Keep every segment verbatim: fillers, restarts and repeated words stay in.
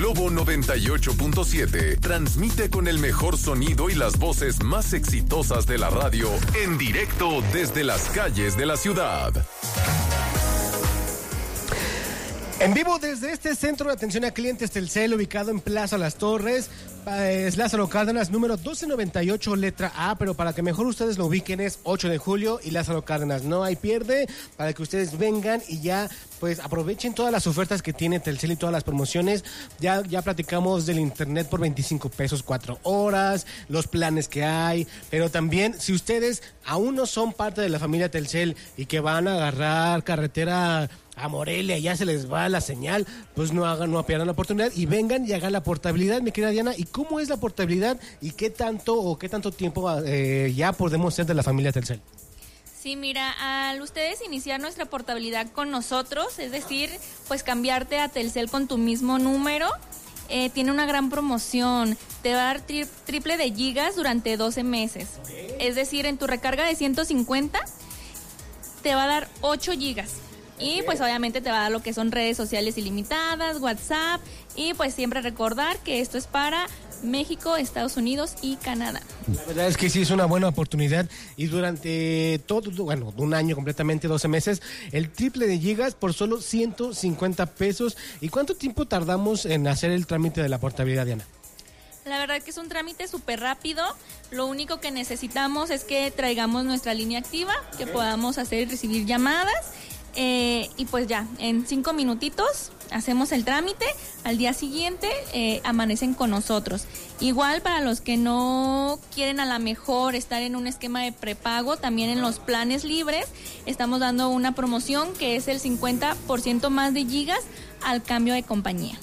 Globo noventa y ocho punto siete transmite con el mejor sonido y las voces más exitosas de la radio en directo desde las calles de la ciudad. En vivo desde este centro de atención a clientes Telcel, ubicado en Plaza Las Torres, es Lázaro Cárdenas, número doce noventa y ocho, letra A, pero para que mejor ustedes lo ubiquen es ocho de julio y Lázaro Cárdenas. No hay pierde, para que ustedes vengan y ya pues aprovechen todas las ofertas que tiene Telcel y todas las promociones. Ya, ya platicamos del internet por veinticinco pesos, cuatro horas, los planes que hay, pero también si ustedes aún no son parte de la familia Telcel y que van a agarrar carretera a Morelia, ya se les va la señal, pues no hagan, no pierdan la oportunidad y vengan y hagan la portabilidad, mi querida Diana. ¿Y cómo es la portabilidad y qué tanto o qué tanto tiempo eh, ya podemos ser de la familia Telcel? Sí, mira, al ustedes iniciar nuestra portabilidad con nosotros, es decir, pues cambiarte a Telcel con tu mismo número, eh, tiene una gran promoción. Te va a dar tri- triple de gigas durante doce meses. Okay. Es decir, en tu recarga de ciento cincuenta, te va a dar ocho gigas. Y pues obviamente te va a dar lo que son redes sociales ilimitadas, WhatsApp, y pues siempre recordar que esto es para México, Estados Unidos y Canadá. La verdad es que sí es una buena oportunidad y durante todo, bueno, un año completamente, doce meses, el triple de gigas por solo ciento cincuenta pesos. ¿Y cuánto tiempo tardamos en hacer el trámite de la portabilidad, Diana? La verdad que es un trámite súper rápido. Lo único que necesitamos es que traigamos nuestra línea activa, que podamos hacer y recibir llamadas. Eh, y pues ya, en cinco minutitos hacemos el trámite, al día siguiente eh, amanecen con nosotros. Igual para los que no quieren a la mejor estar en un esquema de prepago, también en los planes libres estamos dando una promoción que es el cincuenta por ciento más de gigas al cambio de compañía.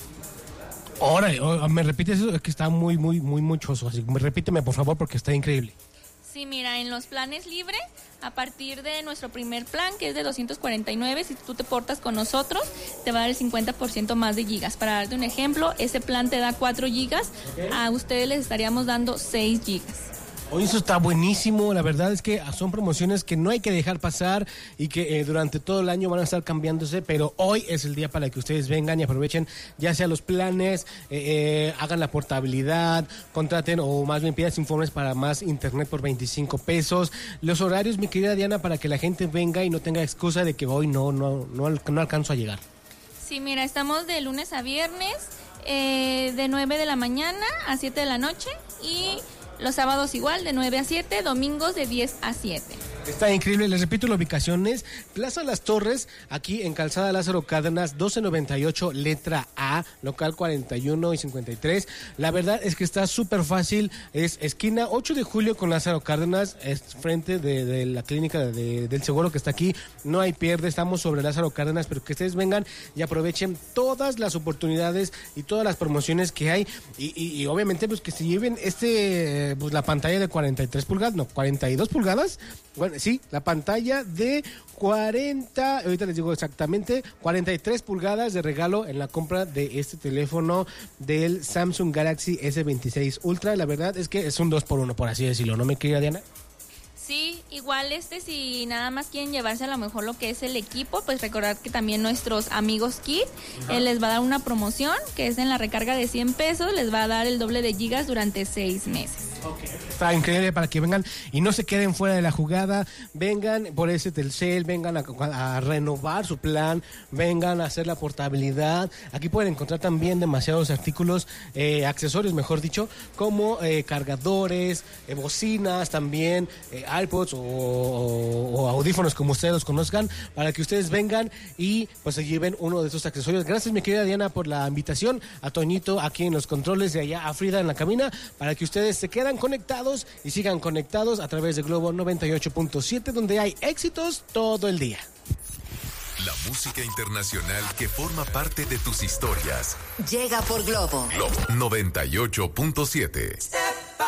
Ahora, me repites eso, es que está muy, muy, muy muchoso, así que repíteme por favor porque está increíble. Sí, mira, en los planes libres, a partir de nuestro primer plan, que es de doscientos cuarenta y nueve, si tú te portas con nosotros, te va a dar el cincuenta por ciento más de gigas. Para darte un ejemplo, ese plan te da cuatro gigas, okay. A ustedes les estaríamos dando seis gigas. Hoy eso está buenísimo, la verdad es que son promociones que no hay que dejar pasar y que eh, durante todo el año van a estar cambiándose, pero hoy es el día para que ustedes vengan y aprovechen ya sea los planes, eh, eh, hagan la portabilidad, contraten o más bien pidas informes para más internet por veinticinco pesos. Los horarios, mi querida Diana, para que la gente venga y no tenga excusa de que hoy no, no, no, no alcanzo a llegar. Sí, mira, estamos de lunes a viernes, eh, de nueve de la mañana a siete de la noche y los sábados igual, de nueve a siete, domingos de diez a siete. Está increíble, les repito la ubicación es Plaza Las Torres, aquí en Calzada Lázaro Cárdenas, doce noventa y ocho, letra A, local cuarenta y uno y cincuenta y tres. La verdad es que está súper fácil, es esquina ocho de julio con Lázaro Cárdenas, es frente de, de la clínica de, del seguro que está aquí, no hay pierde, estamos sobre Lázaro Cárdenas, pero que ustedes vengan y aprovechen todas las oportunidades y todas las promociones que hay y, y, y obviamente pues que se lleven este, pues la pantalla de cuarenta y tres pulgadas, no, cuarenta y dos pulgadas, bueno, sí, la pantalla de cuarenta, ahorita les digo exactamente, cuarenta y tres pulgadas de regalo en la compra de este teléfono del Samsung Galaxy ese veintiséis Ultra. La verdad es que es un dos por uno, por así decirlo, ¿no me querida Diana? Sí, igual este si nada más quieren llevarse a lo mejor lo que es el equipo, pues recordar que también nuestros amigos Kit eh, les va a dar una promoción que es en la recarga de cien pesos, les va a dar el doble de gigas durante seis meses. Okay. Está increíble para que vengan y no se queden fuera de la jugada, vengan por ese Telcel, vengan a, a renovar su plan, vengan a hacer la portabilidad. Aquí pueden encontrar también demasiados artículos, eh, accesorios mejor dicho, como eh, cargadores, eh, bocinas también, eh, iPods o, o, o audífonos como ustedes los conozcan, para que ustedes vengan y pues se lleven uno de esos accesorios. Gracias mi querida Diana por la invitación, a Toñito aquí en los controles, de allá a Frida en la cabina, para que ustedes se queden conectados y sigan conectados a través de Globo noventa y ocho punto siete, donde hay éxitos todo el día. La música internacional que forma parte de tus historias llega por Globo Globo noventa y ocho punto siete.